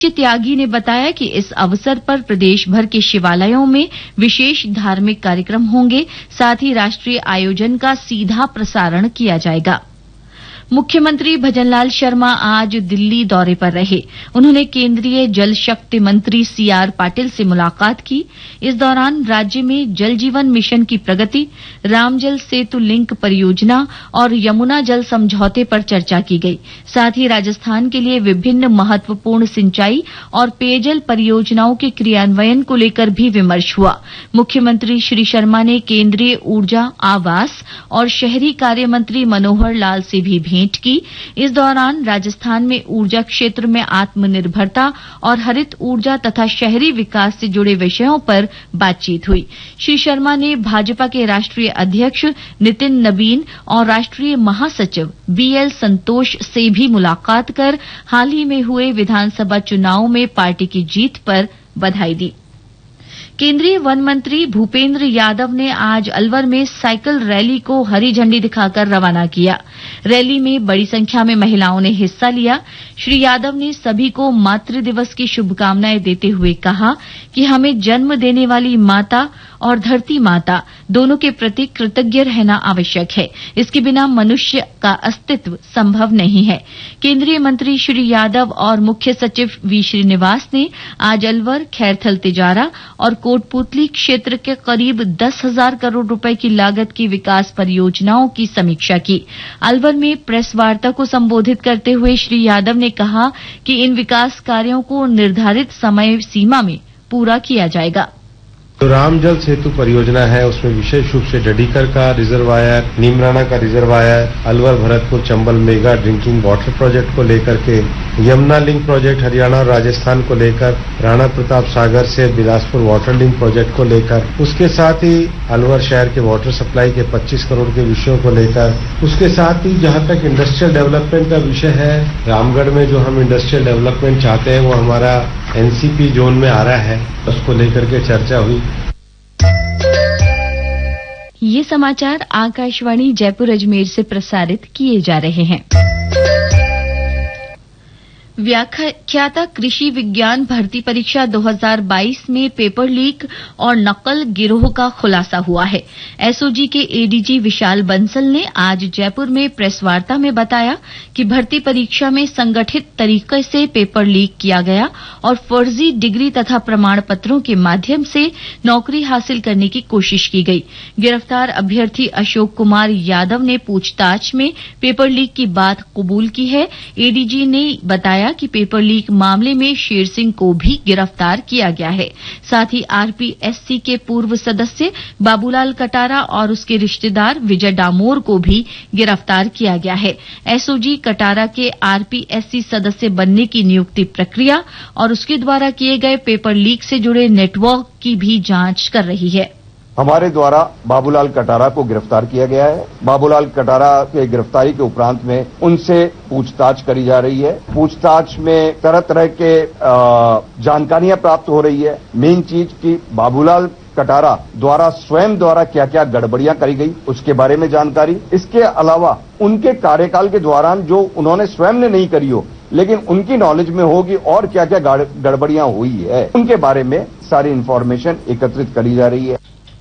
त्यागी ने बताया कि इस अवसर पर प्रदेश भर के शिवालयों में विशेष धार्मिक कार्यक्रम होंगे, साथ ही राष्ट्रीय आयोजन का सीधा प्रसारण किया जाएगा। मुख्यमंत्री भजनलाल शर्मा आज दिल्ली दौरे पर रहे। उन्होंने केंद्रीय जल शक्ति मंत्री सीआर पाटिल से मुलाकात की। इस दौरान राज्य में जल जीवन मिशन की प्रगति, रामजल सेतु लिंक परियोजना और यमुना जल समझौते पर चर्चा की गई। साथ ही राजस्थान के लिए विभिन्न महत्वपूर्ण सिंचाई और पेयजल परियोजनाओं के क्रियान्वयन को लेकर भी विमर्श हुआ। मुख्यमंत्री श्री शर्मा ने केंद्रीय ऊर्जा, आवास और शहरी कार्य मंत्री मनोहर लाल से भी भेंट की। इस दौरान राजस्थान में ऊर्जा क्षेत्र में आत्मनिर्भरता और हरित ऊर्जा तथा शहरी विकास से जुड़े विषयों पर बातचीत हुई। श्री शर्मा ने भाजपा के राष्ट्रीय अध्यक्ष नितिन नबीन और राष्ट्रीय महासचिव बीएल संतोष से भी मुलाकात कर हाल ही में हुए विधानसभा चुनावों में पार्टी की जीत पर बधाई दी। केंद्रीय वन मंत्री भूपेंद्र यादव ने आज अलवर में साइकिल रैली को हरी झंडी दिखाकर रवाना किया। रैली में बड़ी संख्या में महिलाओं ने हिस्सा लिया। श्री यादव ने सभी को मातृ दिवस की शुभकामनाएं देते हुए कहा कि हमें जन्म देने वाली माता और धरती माता दोनों के प्रति कृतज्ञ रहना आवश्यक है। इसके बिना मनुष्य का अस्तित्व संभव नहीं है। केंद्रीय मंत्री श्री यादव और मुख्य सचिव वी श्रीनिवास ने आज अलवर, खैरथल तिजारा और कोटपुतली क्षेत्र के करीब 10,000 करोड़ रुपए की लागत की विकास परियोजनाओं की समीक्षा की। अलवर में प्रेस वार्ता को संबोधित करते हुए श्री यादव ने कहा कि इन विकास कार्यों को निर्धारित समय सीमा में पूरा किया जाएगा। जो रामजल सेतु परियोजना है उसमें विशेष रूप से डडीकर का रिजर्वायर, नीमराना का reservoir, Alwar Bharatpur Chambal mega drinking water project को लेकर के, यमुना लिंक प्रोजेक्ट हरियाणा और राजस्थान को लेकर, राणा प्रताप सागर से बिलासपुर वाटर लिंक प्रोजेक्ट को लेकर, उसके साथ ही अलवर शहर के वाटर सप्लाई के 25 करोड़ के विषयों को लेकर, उसके साथ ही जहां तक इंडस्ट्रियल डेवलपमेंट का विषय है, रामगढ़ में जो हम इंडस्ट्रियल डेवलपमेंट चाहते हैं वो हमारा एनसीपी जोन में आ रहा है, उसको लेकर के चर्चा हुई। ये समाचार आकाशवाणी जयपुर अजमेर से प्रसारित किए जा रहे हैं। व्याख्याता कृषि विज्ञान भर्ती परीक्षा 2022 में पेपर लीक और नकल गिरोह का खुलासा हुआ है। एसओजी के एडीजी विशाल बंसल ने आज जयपुर में प्रेस वार्ता में बताया कि भर्ती परीक्षा में संगठित तरीके से पेपर लीक किया गया और फर्जी डिग्री तथा प्रमाण पत्रों के माध्यम से नौकरी हासिल करने की कोशिश की गई। गिरफ्तार अभ्यर्थी अशोक कुमार यादव ने पूछताछ में पेपर लीक की बात कबूल की है। एडीजी ने बताया कि पेपर लीक मामले में शेर सिंह को भी गिरफ्तार किया गया है। साथ ही आरपीएससी के पूर्व सदस्य बाबूलाल कटारा और उसके रिश्तेदार विजय डामोर को भी गिरफ्तार किया गया है। एसओजी कटारा के आरपीएससी सदस्य बनने की नियुक्ति प्रक्रिया और उसके द्वारा किए गए पेपर लीक से जुड़े नेटवर्क की भी जांच कर रही है। हमारे द्वारा बाबूलाल कटारा को गिरफ्तार किया गया है। बाबूलाल कटारा के गिरफ्तारी के उपरांत में उनसे पूछताछ करी जा रही है। पूछताछ में तरह तरह के जानकारियां प्राप्त हो रही है। मेन चीज कि बाबूलाल कटारा द्वारा स्वयं द्वारा क्या क्या गड़बड़ियां करी गई उसके बारे में जानकारी। इसके अलावा उनके कार्यकाल के दौरान जो उन्होंने स्वयं ने नहीं करी हो लेकिन उनकी नॉलेज में होगी और क्या क्या गड़बड़ियां हुई है उनके बारे में सारी इंफॉर्मेशन एकत्रित करी जा रही है।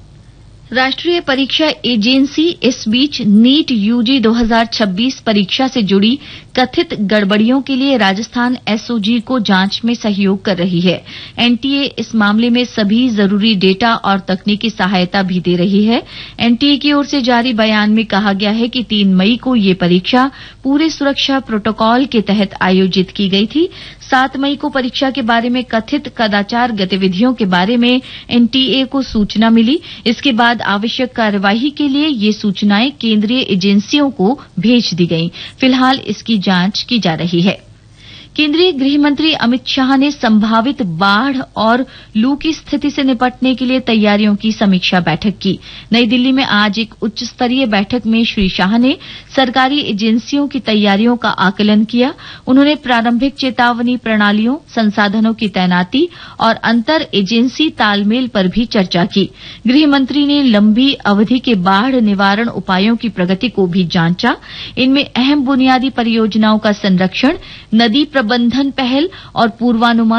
राष्ट्रीय परीक्षा एजेंसी इस बीच नीट यूजी 2026 परीक्षा से जुड़ी कथित गड़बड़ियों के लिए राजस्थान एसओजी को जांच में सहयोग कर रही है। एनटीए इस मामले में सभी जरूरी डेटा और तकनीकी सहायता भी दे रही है। एनटीए की ओर से जारी बयान में कहा गया है कि 3 मई को ये परीक्षा पूरे सुरक्षा प्रोटोकॉल के तहत आयोजित की गई थी। 7 मई को परीक्षा के बारे में कथित कदाचार गतिविधियों के बारे में एनटीए को सूचना मिली। इसके बाद आवश्यक कार्यवाही के लिए ये सूचनाएं केंद्रीय एजेंसियों को भेज दी गईं। फिलहाल इसकी जांच की जा रही है। केंद्रीय गृह मंत्री अमित शाह ने संभावित बाढ़ और लू की स्थिति से निपटने के लिए तैयारियों की समीक्षा बैठक की। नई दिल्ली में आज एक उच्च स्तरीय बैठक में श्री शाह ने सरकारी एजेंसियों की तैयारियों का आकलन किया। उन्होंने प्रारंभिक चेतावनी प्रणालियों, संसाधनों की तैनाती और अंतर एजेंसी तालमेल पर भी चर्चा की। गृह मंत्री ने लंबी अवधि के बाढ़ निवारण उपायों की प्रगति को भी जांचा। इनमें अहम बुनियादी परियोजनाओं का संरक्षण, नदी प्रबंधन प्रबंधन पहल और पूर्वानुमान